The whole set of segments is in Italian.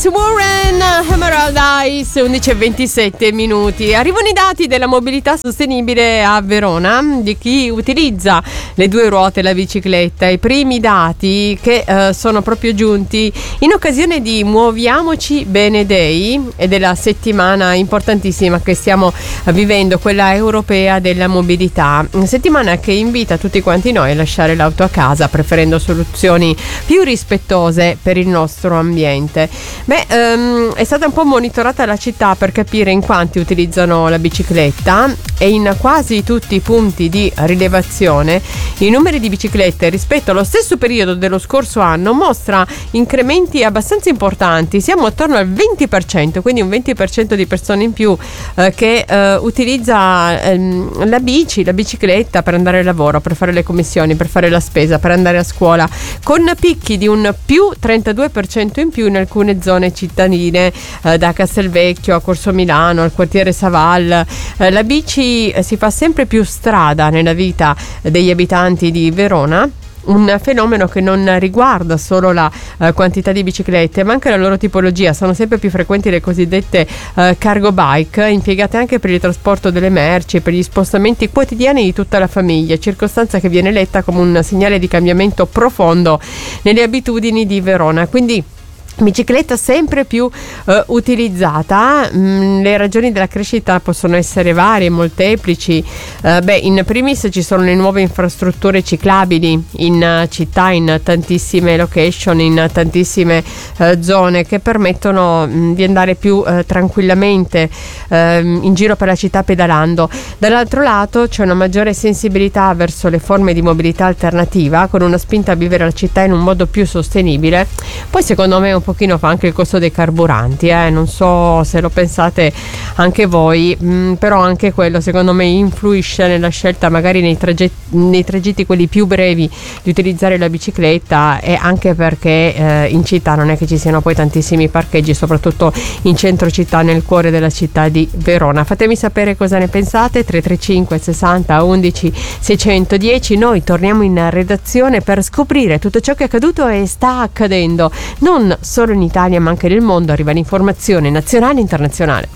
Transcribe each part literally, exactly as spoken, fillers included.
Warren, Emerald Eyes, undici e ventisette minuti. Arrivano i dati della mobilità sostenibile a Verona di chi utilizza le due ruote e la bicicletta. I primi dati che eh, sono proprio giunti in occasione di Muoviamoci Bene Day e della settimana importantissima che stiamo vivendo, quella europea della mobilità. Una settimana che invita tutti quanti noi a lasciare l'auto a casa, preferendo soluzioni più rispettose per il nostro ambiente. Beh, ehm, è stata un po' monitorata la città per capire in quanti utilizzano la bicicletta e in quasi tutti i punti di rilevazione i numeri di biciclette rispetto allo stesso periodo dello scorso anno mostra incrementi abbastanza importanti. Siamo attorno al venti per cento, quindi un venti per cento di persone in più eh, che eh, utilizza ehm, la bici, la bicicletta per andare al lavoro, per fare le commissioni, per fare la spesa, per andare a scuola, con picchi di un più trentadue per cento in più in alcune zone cittadine, eh, da Castelvecchio a Corso Milano al quartiere Saval. Eh, la bici eh, si fa sempre più strada nella vita degli abitanti di Verona. Un fenomeno che non riguarda solo la uh, quantità di biciclette, ma anche la loro tipologia. Sono sempre più frequenti le cosiddette uh, cargo bike, impiegate anche per il trasporto delle merci e per gli spostamenti quotidiani di tutta la famiglia, circostanza che viene letta come un segnale di cambiamento profondo nelle abitudini di Verona. Quindi bicicletta sempre più eh, utilizzata. Mm, le ragioni della crescita possono essere varie, molteplici. Eh, beh, in primis ci sono le nuove infrastrutture ciclabili in uh, città, in tantissime location, in tantissime uh, zone che permettono mh, di andare più uh, tranquillamente uh, in giro per la città pedalando. Dall'altro lato c'è una maggiore sensibilità verso le forme di mobilità alternativa, con una spinta a vivere la città in un modo più sostenibile. Poi secondo me un pochino fa anche il costo dei carburanti, eh? Non so se lo pensate anche voi, mh, però anche quello secondo me influisce nella scelta, magari nei tragetti, nei tragitti quelli più brevi, di utilizzare la bicicletta, e anche perché eh, in città non è che ci siano poi tantissimi parcheggi, soprattutto in centro città, nel cuore della città di Verona. Fatemi sapere cosa ne pensate. Tre tre cinque sessanta undici seicentodieci. Noi torniamo in redazione per scoprire tutto ciò che è accaduto e sta accadendo non solo in Italia ma anche nel mondo. Arriva l'informazione nazionale e internazionale.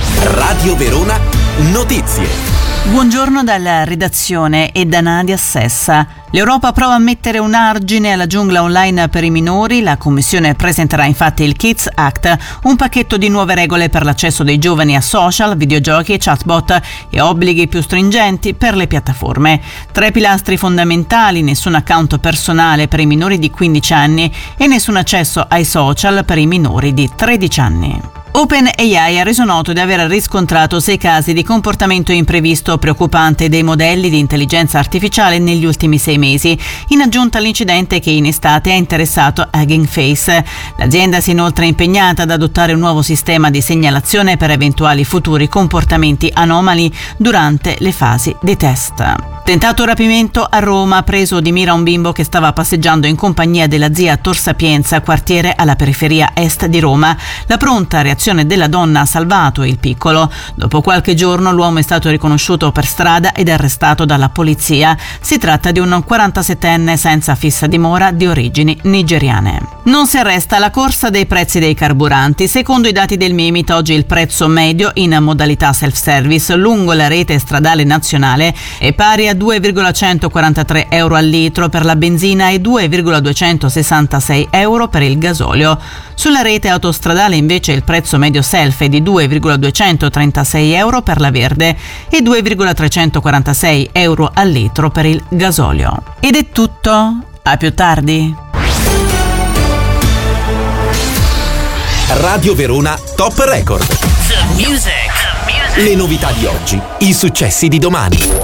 Radio Verona Notizie. Buongiorno dalla redazione e da Nadia Sessa. L'Europa prova a mettere un argine alla giungla online per i minori. La Commissione presenterà infatti il Kids Act, un pacchetto di nuove regole per l'accesso dei giovani a social, videogiochi, chatbot e obblighi più stringenti per le piattaforme. Tre pilastri fondamentali: nessun account personale per i minori di quindici anni e nessun accesso ai social per i minori di tredici anni. OpenAI ha reso noto di aver riscontrato sei casi di comportamento imprevisto preoccupante dei modelli di intelligenza artificiale negli ultimi sei mesi, in aggiunta all'incidente che in estate ha interessato Hugging Face. L'azienda si è inoltre impegnata ad adottare un nuovo sistema di segnalazione per eventuali futuri comportamenti anomali durante le fasi di test. Tentato rapimento a Roma, preso di mira un bimbo che stava passeggiando in compagnia della zia a Tor Sapienza, quartiere alla periferia est di Roma. La pronta reazione della donna ha salvato il piccolo. Dopo qualche giorno l'uomo è stato riconosciuto per strada ed arrestato dalla polizia. Si tratta di un quarantasettenne senza fissa dimora di origini nigeriane. Non si arresta la corsa dei prezzi dei carburanti. Secondo i dati del Mimit, oggi il prezzo medio in modalità self-service lungo la rete stradale nazionale è pari a due virgola centoquarantatré euro al litro per la benzina e due virgola duecentosessantasei euro per il gasolio. Sulla rete autostradale invece il prezzo medio self è di due virgola duecentotrentasei euro per la verde e due virgola trecentoquarantasei euro al litro per il gasolio. Ed è tutto, a più tardi. Radio Verona Top Record. The music. The music. Le novità di oggi, i successi di domani.